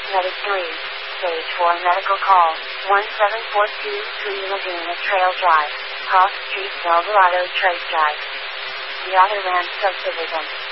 Medic 3. Stage 4 medical call. 17423 Laguna Trail Drive. Cross Street, Alvarado Trace Drive. The Auto Land Subdivision.